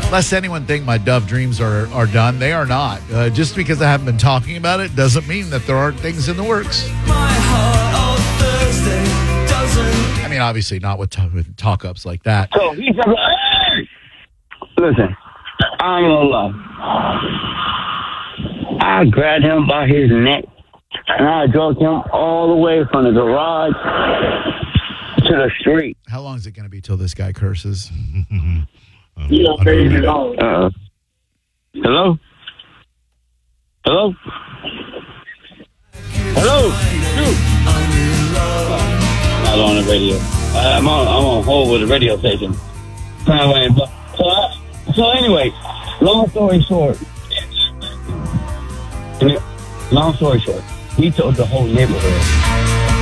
Lest anyone think my Dove dreams are done. They are not. Just because I haven't been talking about it doesn't mean that there aren't things in the works. I mean, obviously not with talk-ups like that. So he's listen, I'm gonna lie. I grabbed him by his neck and I drug him all the way from the garage to the street. How long is it going to be till this guy curses? Hello? Hello? Hello? Hello? Dude. Not on the radio. I'm on hold with the radio station. So anyway, long story short, he told the whole neighborhood